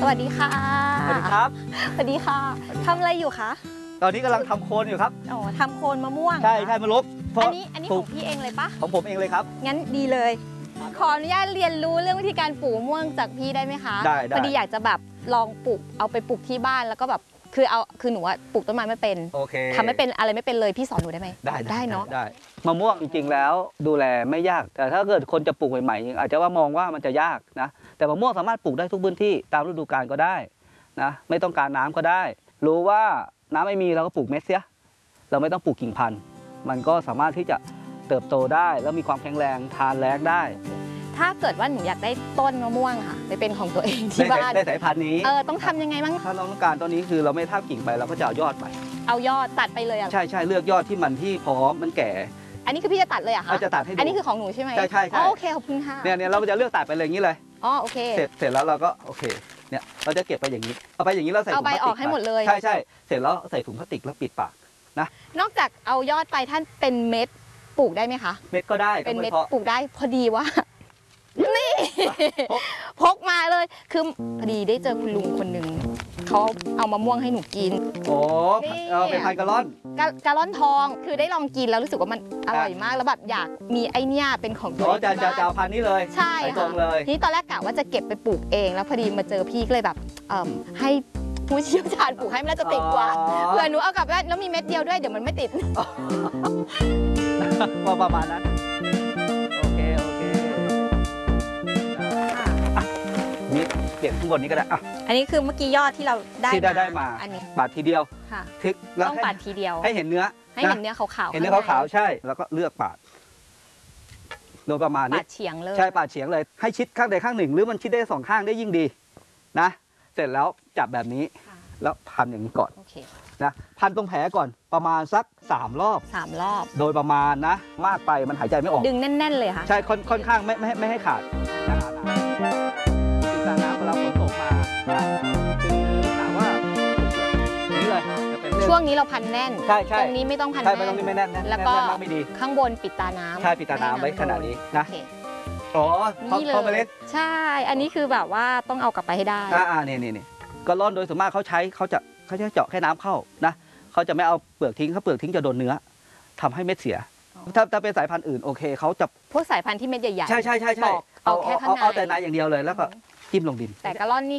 สวัสดีค่ะสวัสดีครับสวัสดีค่ะทำอะไรอยู่คะตอนนี้กำลังทำโคนอยู่ครับอ๋อทำโคนมะม่วงใช่มะลุกอันนี้ของพี่เองเลยปะของผมเองเลยครับงั้นดีเลย ขออนุญาตเรียนรู้เรื่องวิธีการปลูกมะม่วงจากพี่ได้ไหมคะได้พอดีอยากจะแบบลองปลูกเอาไปปลูกที่บ้านแล้วก็แบบคือหนูอะปลูกต้นไม้ไม่เป็นโอเคทำไม่เป็นอะไรไม่เป็นเลยพี่สอนหนูได้ไหม ได้เนาะได้มะม่วงจริงๆแล้วดูแลไม่ยาก แต่ถ้าเกิดคนจะปลูกใหม่ๆอาจจะว่ามองว่ามันจะยากนะแต่มะม่วงสามารถปลูกได้ทุกพื้นที่ตามฤดูกาลก็ได้นะไม่ต้องการน้ำก็ได้ รู้ว่าน้ำไม่มีเราก็ปลูกเม็ดเสียเราไม่ต้องปลูกกิ่งพันธุ์มันก็สามารถที่จะเติบโตได้แล้วมีความแข็งแรงทานแล้งได้ถ้าเกิดว่าหนูอยากได้ต้นมะม่วงค่ะไปเป็นของตัวเองที่บ้านได้สายพันธุ์นี้ต้องทำยังไงบ้างถ้าเราต้องการตอนนี้คือเราไม่ทาบกิ่งไปเราก็จะเอายอดไปเอายอดตัดไปเลยอ่ะใช่เลือกยอดที่มันที่พร้อมมันแก่อันนี้คือพี่จะตัดเลยอะคะเราจะตัดให้ดูอันนี้คือของหนูใช่ไหมใช่โอเคขอบคุณค่ะเนี่ยเราจะเลือกตัดไปเลยอย่างนี้เลยอ๋อโอเคเสร็จแล้วเราก็โอเคเนี่ยเราจะเก็บไปอย่างนี้เอาไปอย่างนี้เราใส่ถุเอางใบพลาสติกออกให้หมดเลยใช่เสร็จแล้วใส่ถุงพลาสติกแล้วปิดปากนอกจากเอายอดไปท่านเป็นเม็ดปลูกได้ไหมคะเม็ดก็ได้เป็นเม็ดก็ไพาะปลูกได้พอดีว่า นี่ พกมาเลยคือพอดีได้เจอคุณลุงคนหนึ่งเขาเอามะม่วงให้หนูกินโอ้นี่เป็นพันกะล่อนกะล่อนทองคือได้ลองกินแล้วรู้สึกว่ามันอร่อยมากแล้วแบบอยากมีไอเนี้ยเป็นของตัวอ๋อเองจะที่บ้านเอาพันนี้เลยใช่ใส่ตรค่ะงเลยทีนี้ตอนแรกกะว่าจะเก็บไปปลูกเองแล้วพอดีมาเจอพี่ก็เลยแบบให้ผู้เชี่ยวชาญปลูกให้มันน่าจะติดกว่าเผื่อหนูเอากลับบ้านแล้วมีเม็ดเดียวด้วยเดี๋ยวมันไม่ติดประมาณนั้นโอเคนี่เปลี่ยนข้างบนนี้ก็ได้อ่ะอันนี้คือเมื่อกี้ยอดที่เราได้ที่ได้มาอันนี้ปาดทีเดียวค่ะทึกแล้วต้องปาดทีเดียวให้เห็นเนื้อให้เห็นเนื้อขาวๆเห็นเนื้อขาวๆใช่แล้วก็เลือกปาดโดยประมาณปานี้ดเฉียงเลยใช่ปาดเฉียงเลยให้ชิดข้างใดข้างหนึ่ง หรือมันชิดได้สองข้างได้ยิ่งดีนะเสร็จแล้วจับแบบนี้ค่ะแล้วพันอย่างนี้ก่อนโอเค นะพันตรงแผลก่อนประมาณสัก3 รอบ 3 รอบโดยประมาณนะ มากไปมันหายใจไม่ออกดึงแน่นๆเลยค่ะใช่ค่อนข้างไม่ให้ขาดนะติดตาน้ำเวลาฝนตกมานะคือถามว่านี่เลยจะเป็นช่วงนี้เราพันแน่นใช่ตรงนี้ไม่ต้องพันใช่แน่ไม่ต้องนี่ไม่แน่นนะแล้วก็แน่นมากไม่ดีข้างบนปิดตาน้ำใช่ปิดตาน้ำไว้ขนาดนี้นะโอเคอ๋อพอนี่เลเมล็ยดใช่ อันนี้คือแบบว่าต้องเอากลับไปให้ได้นี่ก็ร่อนโดยส่วนมากเขาจะเจาะแค่น้ำเข้านะเขาจะไม่เอาเปลือกทิ้งถ้าเปลือกทิ้งจะโดนเนื้อทำให้เม็ดเสียอ๋อถ้าเป็นสายพันธุ์อื่นโอเคเขาจะพวกสายพันธุ์ที่เม็ดใหญ่ๆใช่ปอกเอาแค่ข้างในเอาแต่ในอย่างเดียวเลยแล้วก็จิ้มลงดินแต่กะล่อนนี่